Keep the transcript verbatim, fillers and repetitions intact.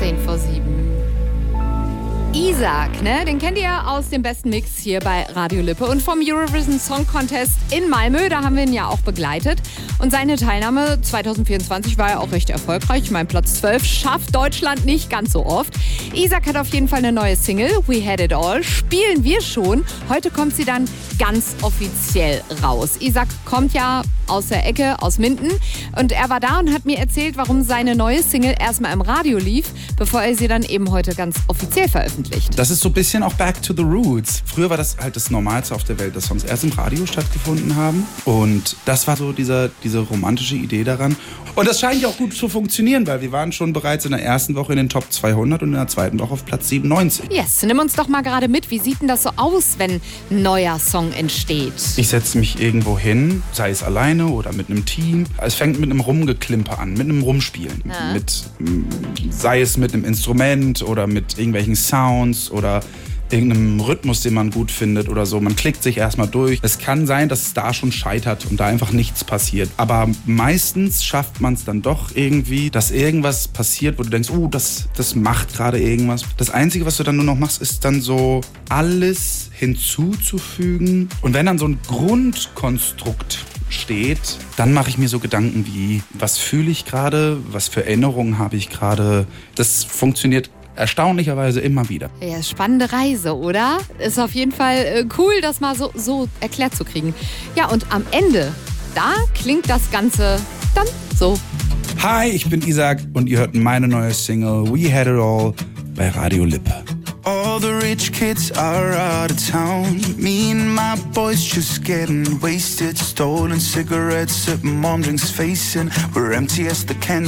zehn vor sieben. Isaac, ne? Den kennt ihr aus dem besten Mix hier bei Radio Lippe und vom Eurovision Song Contest in Malmö. Da haben wir ihn ja auch begleitet. Und seine Teilnahme zwanzig vierundzwanzig war ja auch recht erfolgreich. Ich meine, Platz zwölf schafft Deutschland nicht ganz so oft. Isaac hat auf jeden Fall eine neue Single, We Had It All. Spielen wir schon. Heute kommt sie dann ganz offiziell raus. Isaac kommt ja aus der Ecke, aus Minden. Und er war da und hat mir erzählt, warum seine neue Single erstmal im Radio lief, bevor er sie dann eben heute ganz offiziell veröffentlicht. Das ist so ein bisschen auch Back to the Roots. Früher war das halt das Normalste auf der Welt, dass Songs erst im Radio stattgefunden haben. Und das war so dieser, diese romantische Idee daran. Und das scheint ja auch gut zu funktionieren, weil wir waren schon bereits in der ersten Woche in den Top zweihundert und in der zweiten Woche auf Platz siebenundneunzig. Yes, nimm uns doch mal gerade mit. Wie sieht denn das so aus, wenn ein neuer Song entsteht? Ich setze mich irgendwo hin, sei es alleine oder mit einem Team. Es fängt mit einem Rumgeklimper an, mit einem Rumspielen. Ja. Mit, sei es mit einem Instrument oder mit irgendwelchen Sounds oder irgendeinem Rhythmus, den man gut findet oder so. Man klickt sich erstmal durch. Es kann sein, dass es da schon scheitert und da einfach nichts passiert. Aber meistens schafft man es dann doch irgendwie, dass irgendwas passiert, wo du denkst, oh, das, das macht gerade irgendwas. Das Einzige, was du dann nur noch machst, ist dann so alles hinzuzufügen. Und wenn dann so ein Grundkonstrukt steht, dann mache ich mir so Gedanken wie, was fühle ich gerade, was für Erinnerungen habe ich gerade. Das funktioniert erstaunlicherweise immer wieder. Ja, spannende Reise, oder? Ist auf jeden Fall äh, cool, das mal so, so erklärt zu kriegen. Ja, und am Ende, da klingt das Ganze dann so. Hi, ich bin Isaac und ihr hört meine neue Single We Had It All bei Radio Lippe. All the rich kids are out of town. Me and my boys just getting wasted. Stolen cigarettes at mom drinks facing. We're empty as the cans.